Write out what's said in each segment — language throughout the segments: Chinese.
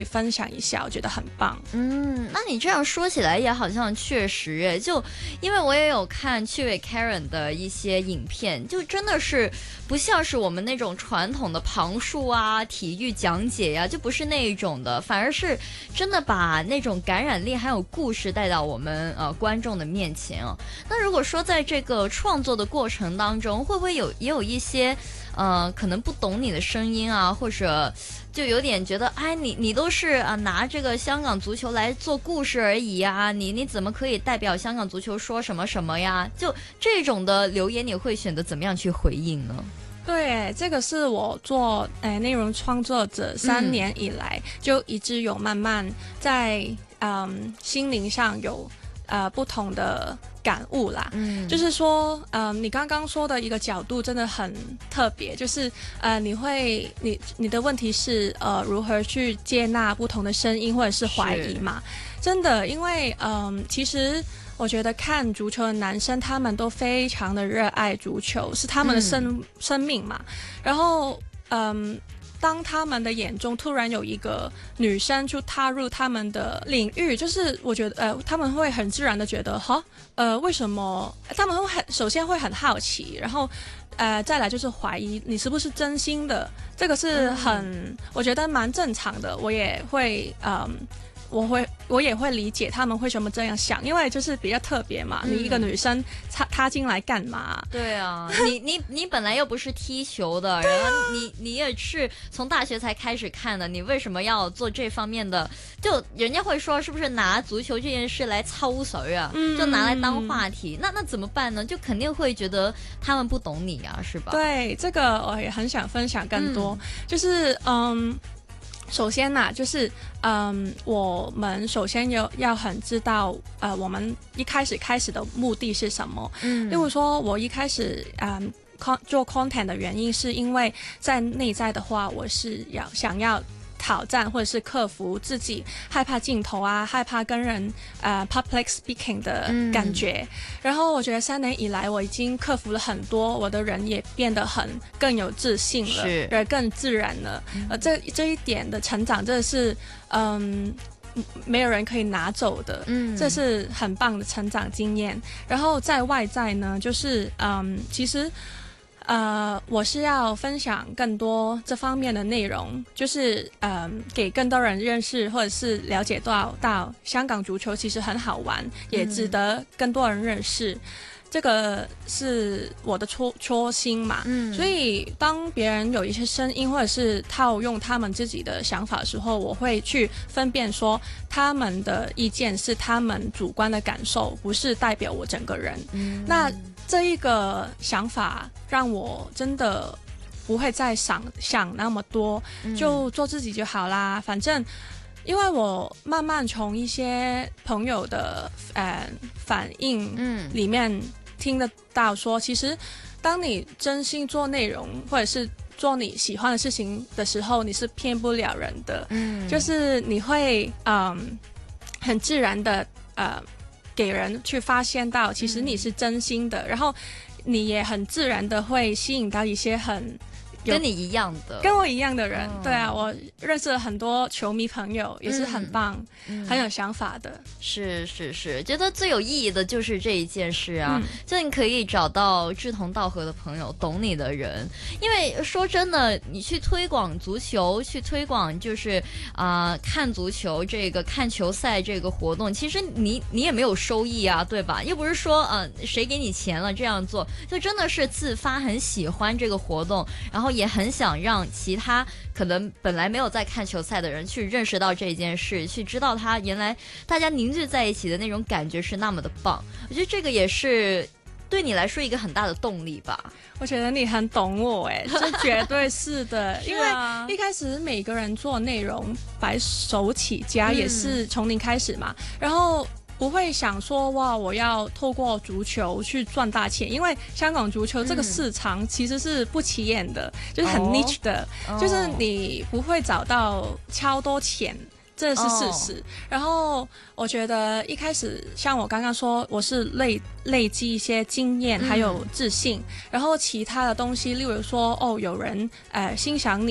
分享一下，我觉得很棒。 那你这样说起来也好像确实耶，就因为我也有看趣味 Karen 的一些影片，就真的是不像是我们那种传统的旁述啊、体育讲解呀、就不是那一种的，反而是真的把那种感染力还有故事带到我们观众的面前啊。那如果说在这个创作的过程当中，会不会也有一些可能不懂你的声音啊，或者就有点觉得，哎，你都是拿这个香港足球来做故事而已啊，你怎么可以代表香港足球说什么什么呀？就这种的留言，你会选择怎么样去回应呢？ 对，这个是我做内容创作者3年以来，就一直有慢慢在心灵上有不同的感悟啦。就是说你刚刚说的一个角度真的很特别，就是你的问题是如何去接纳不同的声音或者是怀疑嘛？真的，因为其实我觉得看足球的男生他们都非常的热爱足球，是他们的生命嘛。然后当他们的眼中突然有一个女生就踏入他们的领域，就是我觉得他们会很自然的觉得为什么他们首先会很好奇，然后再来就是怀疑你是不是真心的，这个是我觉得蛮正常的。我也会我也会理解他们为什么这样想，因为就是比较特别嘛。你一个女生踏进来干嘛？ 对啊，你本来又不是踢球的，然后你也是从大学才开始看的，你为什么要做这方面的？就人家会说是不是拿足球这件事来抽水啊？就拿来当话题，那怎么办呢？就肯定会觉得他们不懂你啊，是吧？ 对，这个我也很想分享更多，就是首先就是我们首先要很知道我们一开始的目的是什么。例如说我一开始做 content 的原因是因为在内在的话，我是想要挑战或者是克服自己害怕镜头啊，害怕跟人public speaking 的感觉。然后我觉得3年以来我已经克服了很多，我的人也变得更有自信了，更自然了。这一点的成长真的是没有人可以拿走的，这是很棒的成长经验。然后在外在呢，就是其实我是要分享更多这方面的内容，就是给更多人认识或者是了解到香港足球其实很好玩，也值得更多人认识。这个是我的初心嘛，所以当别人有一些声音或者是套用他们自己的想法的时候，我会去分辨说他们的意见是他们主观的感受，不是代表我整个人。那这一个想法让我真的不会再想那么多，就做自己就好啦。反正因为我慢慢从一些朋友的反应里面听得到说，其实当你真心做内容或者是做你喜欢的事情的时候，你是骗不了人的。就是你会很自然的给人去发现到其实你是真心的，然后你也很自然的会吸引到一些跟我一样的人。对啊，我认识了很多球迷朋友，也是很棒，很有想法的。 是，觉得最有意义的就是这一件事啊，就你可以找到志同道合的朋友，懂你的人。因为说真的，你去推广足球，去推广就是看足球这个看球赛这个活动，其实你也没有收益啊，对吧？又不是说谁给你钱了这样做，就真的是自发很喜欢这个活动，然后也很想让其他可能本来没有在看球赛的人去认识到这件事，去知道他原来大家凝聚在一起的那种感觉是那么的棒。我觉得这个也是对你来说一个很大的动力吧。 我觉得你很懂我这绝对是的。因为一开始每个人做内容白手起家也是从零开始嘛，然后不会想说哇，我要透过足球去赚大钱，因为香港足球这个市场其实是不起眼的，就是很 niche 的，就是你不会找到超多钱，这是事实。然后我觉得一开始像我刚刚说，我是累积一些经验还有自信，然后其他的东西例如说有人欣赏你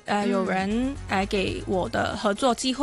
有人给我的合作机会。